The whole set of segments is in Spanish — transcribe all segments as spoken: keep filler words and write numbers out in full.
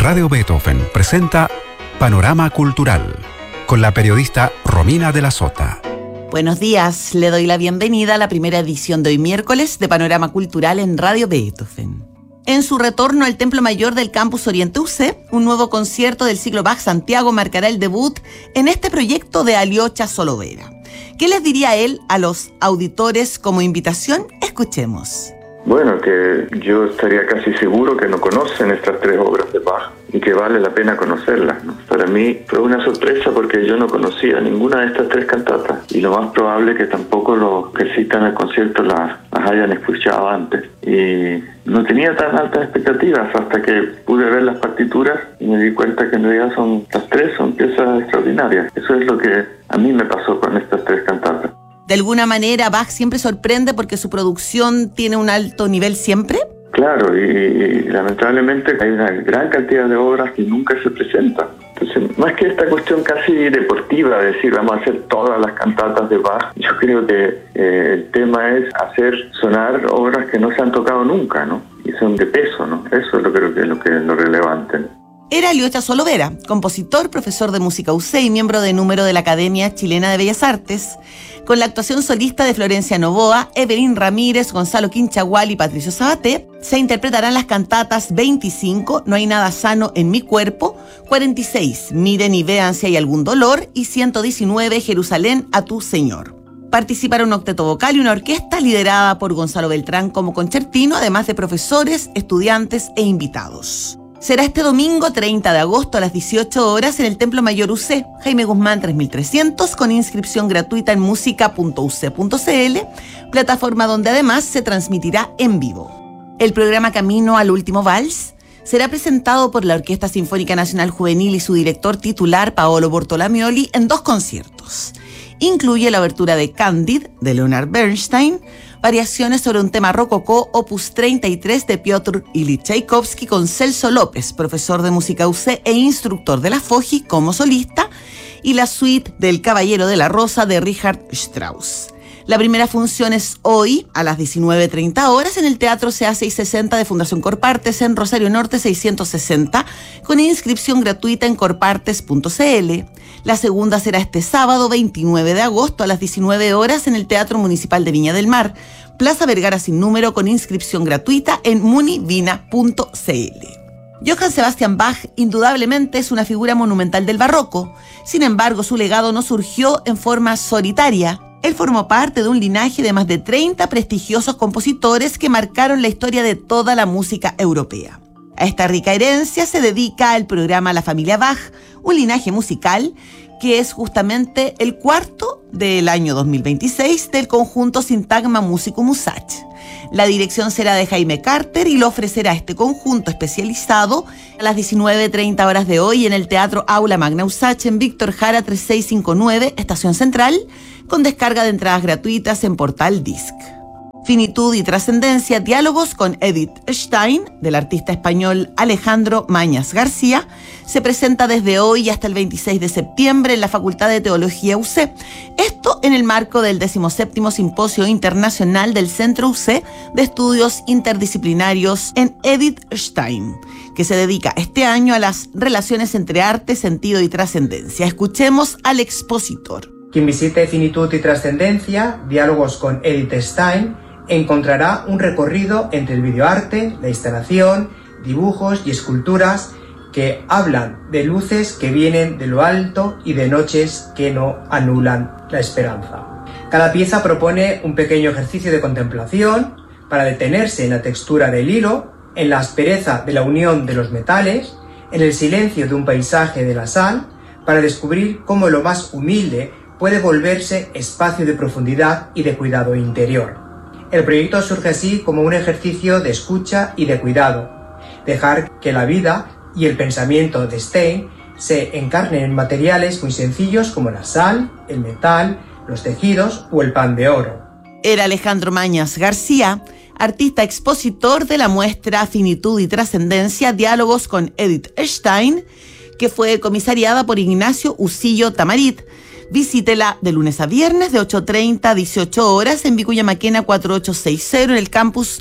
Radio Beethoven presenta Panorama Cultural con la periodista Romina de la Sota. Buenos días, le doy la bienvenida a la primera edición de hoy miércoles de Panorama Cultural en Radio Beethoven. En su retorno al Templo Mayor del Campus Oriente U C, un nuevo concierto del ciclo Bach Santiago marcará el debut en este proyecto de Alyosha Solovera. ¿Qué les diría él a los auditores como invitación? Escuchemos. Bueno, que yo estaría casi seguro que no conocen estas tres obras de Bach y que vale la pena conocerlas, ¿no? Para mí fue una sorpresa porque yo no conocía ninguna de estas tres cantatas y lo más probable es que tampoco los que citan el concierto las, las hayan escuchado antes. Y no tenía tan altas expectativas hasta que pude ver las partituras y me di cuenta que en realidad son las tres son piezas extraordinarias. Eso es lo que a mí me pasó con estas tres cantatas. De alguna manera, Bach siempre sorprende porque su producción tiene un alto nivel siempre. Claro, y, y lamentablemente hay una gran cantidad de obras que nunca se presentan. Entonces, más que esta cuestión casi deportiva, de decir vamos a hacer todas las cantatas de Bach, yo creo que eh, el tema es hacer sonar obras que no se han tocado nunca, ¿no? Y son de peso, ¿no? Eso es lo que creo que es lo, que es lo relevante, ¿no? Era Alyosha Solovera, compositor, profesor de música U C y miembro de número de la Academia Chilena de Bellas Artes, con la actuación solista de Florencia Novoa, Evelyn Ramírez, Gonzalo Quinchagual y Patricio Sabaté. Se interpretarán las cantatas veinticinco, No hay nada sano en mi cuerpo, cuarenta y seis, Miren y vean si hay algún dolor, y ciento diecinueve, Jerusalén a tu Señor. Participará un octeto vocal y una orquesta liderada por Gonzalo Beltrán como concertino, además de profesores, estudiantes e invitados. Será este domingo treinta de agosto a las dieciocho horas en el Templo Mayor U C, Jaime Guzmán tres mil trescientos, con inscripción gratuita en música punto u ce punto ce ele, plataforma donde además se transmitirá en vivo. El programa Camino al Último Vals será presentado por la Orquesta Sinfónica Nacional Juvenil y su director titular, Paolo Bortolamioli, en dos conciertos. Incluye la obertura de Candid, de Leonard Bernstein, variaciones sobre un tema rococó, opus treinta y tres de Piotr Ilich Tchaikovsky con Celso López, profesor de música U C e instructor de la F O G I como solista, y la suite del Caballero de la Rosa de Richard Strauss. La primera función es hoy a las diecinueve treinta horas en el Teatro C A seiscientos sesenta de Fundación Corpartes en Rosario Norte seiscientos sesenta, con inscripción gratuita en corpartes punto ce ele. La segunda será este sábado veintinueve de agosto a las diecinueve horas en el Teatro Municipal de Viña del Mar, Plaza Vergara sin número, con inscripción gratuita en munivina punto ce ele. Johann Sebastian Bach indudablemente es una figura monumental del barroco. Sin embargo, su legado no surgió en forma solitaria. Él formó parte de un linaje de más de treinta prestigiosos compositores que marcaron la historia de toda la música europea. A esta rica herencia se dedica el programa La Familia Bach, un linaje musical que es justamente el cuarto del año dos mil veintiséis del conjunto Sintagma Musicum Usach. La dirección será de Jaime Carter y lo ofrecerá este conjunto especializado a las diecinueve treinta horas de hoy en el Teatro Aula Magna Usach en Víctor Jara treinta y seis cincuenta y nueve, Estación Central, con descarga de entradas gratuitas en Portal Disc. Finitud y Trascendencia, diálogos con Edith Stein, del artista español Alejandro Mañas García, se presenta desde hoy hasta el veintiséis de septiembre en la Facultad de Teología U C. Esto en el marco del decimoséptimo Simposio Internacional del Centro U C de Estudios Interdisciplinarios en Edith Stein, que se dedica este año a las relaciones entre arte, sentido y trascendencia. Escuchemos al expositor. Quien visite Finitud y Trascendencia, diálogos con Edith Stein, encontrará un recorrido entre el videoarte, la instalación, dibujos y esculturas que hablan de luces que vienen de lo alto y de noches que no anulan la esperanza. Cada pieza propone un pequeño ejercicio de contemplación para detenerse en la textura del hilo, en la aspereza de la unión de los metales, en el silencio de un paisaje de la sal, para descubrir cómo lo más humilde puede volverse espacio de profundidad y de cuidado interior. El proyecto surge así como un ejercicio de escucha y de cuidado, dejar que la vida y el pensamiento de Stein se encarnen en materiales muy sencillos como la sal, el metal, los tejidos o el pan de oro. Era Alejandro Mañas García, artista expositor de la muestra Finitud y Trascendencia, diálogos con Edith Stein, que fue comisariada por Ignacio Usillo Tamarit. Visítela de lunes a viernes de ocho treinta a dieciocho horas en Vicuña Maquena cuarenta y ocho sesenta en el campus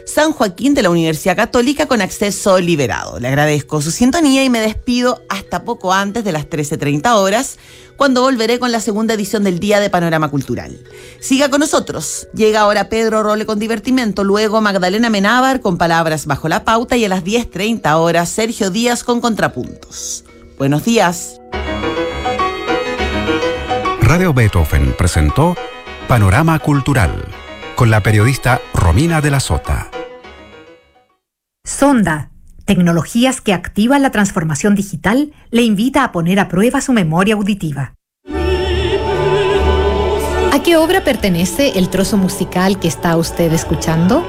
San Joaquín de la Universidad Católica con acceso liberado. Le agradezco su sintonía y me despido hasta poco antes de las trece treinta horas, cuando volveré con la segunda edición del Día de Panorama Cultural. Siga con nosotros. Llega ahora Pedro Role con Divertimento, luego Magdalena Menábar con Palabras Bajo la Pauta y a las diez treinta horas Sergio Díaz con Contrapuntos. Buenos días. Radio Beethoven presentó Panorama Cultural con la periodista Romina de la Sota. Sonda, tecnologías que activan la transformación digital, le invita a poner a prueba su memoria auditiva. ¿A qué obra pertenece el trozo musical que está usted escuchando?